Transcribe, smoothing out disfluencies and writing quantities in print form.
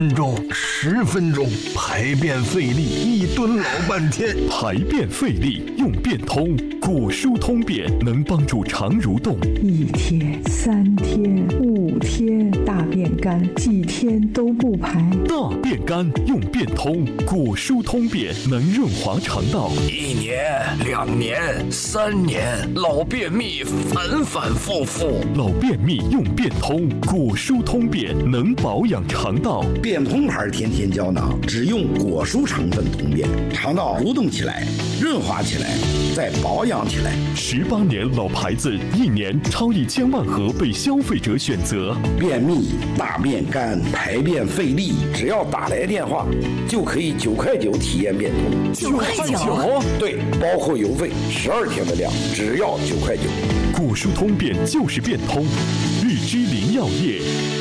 钟10分钟，排便费力1吨老半天。 排便费力用便通，果蔬通便能帮助肠蠕动。 1天、3天、5天，大便干，几天都不排。 大便干用便通，果蔬通便能润滑肠道。 1年、2年、3年，老便秘反反复复。 老便秘用便通，果蔬通便能保养肠道。 便通牌甜甜胶囊，只用果蔬成分通便，肠道蠕动起来，润滑起来，再保养起来。 18年老牌子，1年超1000万盒被消费者选择。 便秘、大便干、排便费力，只要打来电话，就可以9块9体验便通。 9块9？ 对，包括邮费，12天的量，只要9块9。 果蔬通便就是便通，日之林药业。